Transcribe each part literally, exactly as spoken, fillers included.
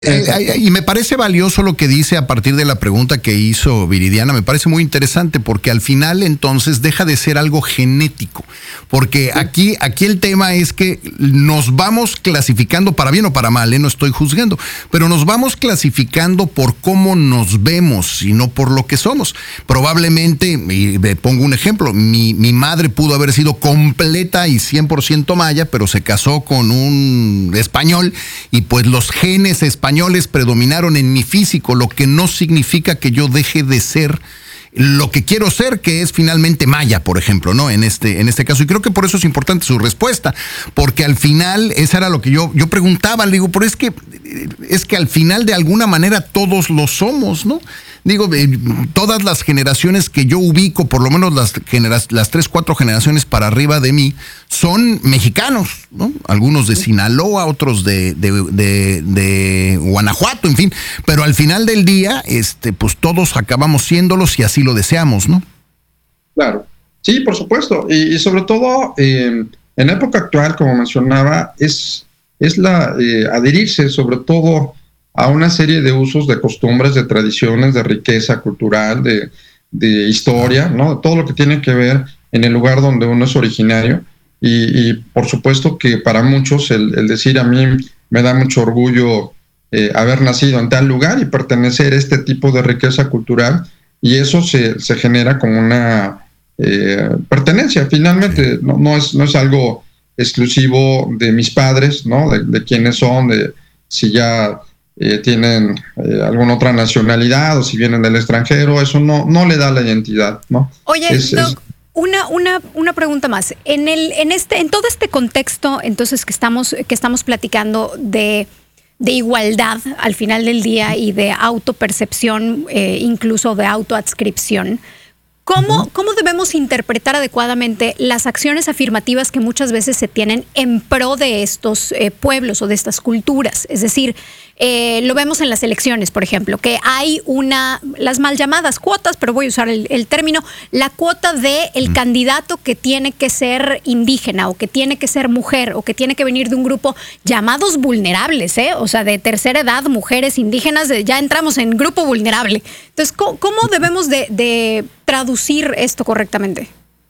Eh, y me parece valioso lo que dice a partir de la pregunta que hizo Viridiana, me parece muy interesante porque al final entonces deja de ser algo genético, porque aquí, aquí el tema es que nos vamos clasificando para bien o para mal, ¿eh? No estoy juzgando, pero nos vamos clasificando por cómo nos vemos y no por lo que somos. Probablemente, y me pongo un ejemplo, mi, mi madre pudo haber sido completa y cien por ciento maya, pero se casó con un español y pues los genes españoles españoles predominaron en mi físico, lo que no significa que yo deje de ser lo que quiero ser, que es finalmente maya, por ejemplo, ¿no? En este, en este caso. Y creo que por eso es importante su respuesta, porque al final, esa era lo que yo, yo preguntaba, le digo, pero es que, es que al final de alguna manera todos lo somos, ¿no? Digo, eh, todas las generaciones que yo ubico, por lo menos las, genera- las tres, cuatro generaciones para arriba de mí, son mexicanos, ¿no? Algunos de Sinaloa, otros de, de, de, de Guanajuato, en fin. Pero al final del día, este, pues todos acabamos siéndolos y así lo deseamos, ¿no? Claro, sí, por supuesto. Y, y sobre todo, eh, en la época actual, como mencionaba, es, es la eh, adherirse sobre todo a una serie de usos, de costumbres, de tradiciones, de riqueza cultural, de, de historia, ¿no? Todo lo que tiene que ver en el lugar donde uno es originario. Y, y por supuesto que para muchos el, el decir a mí me da mucho orgullo eh, haber nacido en tal lugar y pertenecer a este tipo de riqueza cultural, y eso se, se genera como una eh, pertenencia. Finalmente, no, no, es, no es algo exclusivo de mis padres, ¿no? De, de quiénes son, de si ya eh, tienen eh, alguna otra nacionalidad o si vienen del extranjero, eso no, no le da la identidad, ¿no? Oye, es, Doc, es, Una, una, una pregunta más. En el, en este, en todo este contexto, entonces, que estamos, que estamos platicando de, de igualdad al final del día y de autopercepción, eh, incluso de autoadscripción, ¿cómo, uh-huh. ¿cómo debemos interpretar adecuadamente las acciones afirmativas que muchas veces se tienen en pro de estos eh, pueblos o de estas culturas? Es decir, Eh, lo vemos en las elecciones, por ejemplo, que hay una, las mal llamadas cuotas, pero voy a usar el, el término, la cuota de el mm. candidato que tiene que ser indígena o que tiene que ser mujer o que tiene que venir de un grupo llamados vulnerables, ¿eh? O sea, de tercera edad, mujeres indígenas, ya entramos en grupo vulnerable. Entonces, ¿cómo, cómo debemos de, de traducir esto correctamente?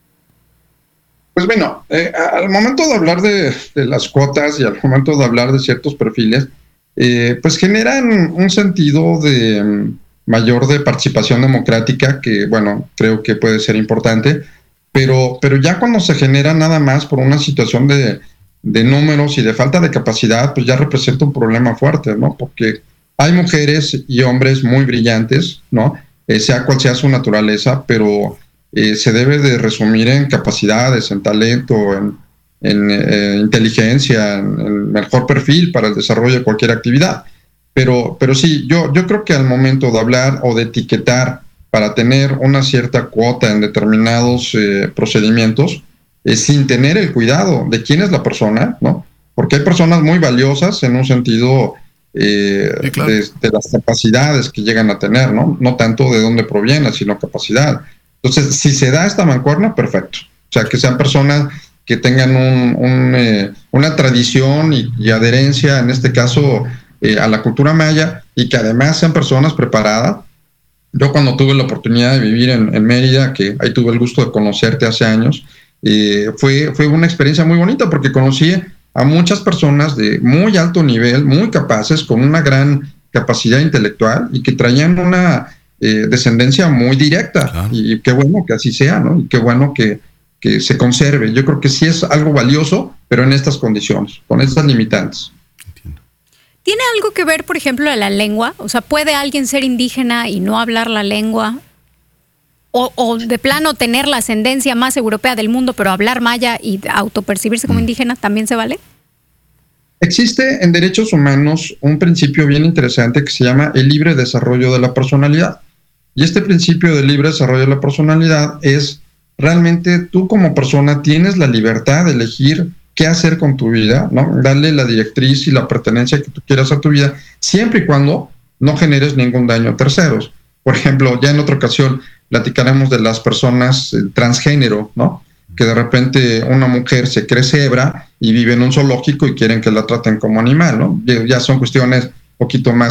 Pues bueno, eh, al momento de hablar de, de las cuotas y al momento de hablar de ciertos perfiles, Eh, pues generan un sentido de um, mayor de participación democrática que, bueno, creo que puede ser importante, pero, pero ya cuando se genera nada más por una situación de, de números y de falta de capacidad, pues ya representa un problema fuerte, ¿no? Porque hay mujeres y hombres muy brillantes, ¿no? Eh, sea cual sea su naturaleza, pero eh, se debe de resumir en capacidades, en talento, en en eh, inteligencia, en el mejor perfil para el desarrollo de cualquier actividad. Pero, pero sí, yo, yo creo que al momento de hablar o de etiquetar para tener una cierta cuota en determinados eh, procedimientos, eh, sin tener el cuidado de quién es la persona, ¿no? Porque hay personas muy valiosas en un sentido eh, sí, claro. de, de las capacidades que llegan a tener, ¿no? No tanto de dónde proviene, sino capacidad. Entonces, si se da esta mancuerna, perfecto. O sea, que sean personas que tengan un, un, eh, una tradición y, y adherencia, en este caso, eh, a la cultura maya, y que además sean personas preparadas. Yo cuando tuve la oportunidad de vivir en, en Mérida, que ahí tuve el gusto de conocerte hace años, eh, fue, fue una experiencia muy bonita porque conocí a muchas personas de muy alto nivel, muy capaces, con una gran capacidad intelectual y que traían una eh, descendencia muy directa. Claro. Y, y qué bueno que así sea, ¿no? Y qué bueno que que se conserve. Yo creo que sí es algo valioso, pero en estas condiciones, con estas limitantes. ¿Tiene algo que ver, por ejemplo, a la lengua? O sea, ¿puede alguien ser indígena y no hablar la lengua? O, o de plano tener la ascendencia más europea del mundo, pero hablar maya y autopercibirse como indígena, ¿también se vale? Existe en derechos humanos un principio bien interesante que se llama el libre desarrollo de la personalidad. Y este principio del libre desarrollo de la personalidad es realmente tú como persona tienes la libertad de elegir qué hacer con tu vida, ¿no? Darle la directriz y la pertenencia que tú quieras a tu vida, siempre y cuando no generes ningún daño a terceros. Por ejemplo, ya en otra ocasión platicaremos de las personas eh, transgénero, ¿no? Que de repente una mujer se cree cebra y vive en un zoológico y quieren que la traten como animal, ¿no? Ya son cuestiones poquito más